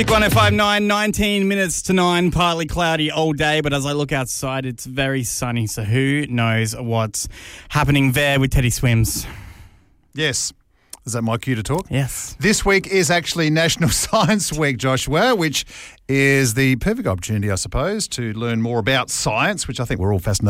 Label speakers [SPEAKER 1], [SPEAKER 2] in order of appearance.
[SPEAKER 1] Big 105.9, 19 minutes to 9, partly cloudy all day, but as I look outside, it's very sunny, so who knows what's happening there with Teddy Swims.
[SPEAKER 2] Yes. Is that my cue to talk?
[SPEAKER 1] Yes.
[SPEAKER 2] This week is actually National Science Week, Joshua, which is the perfect opportunity, I suppose, to learn more about science, which I think we're all fascinated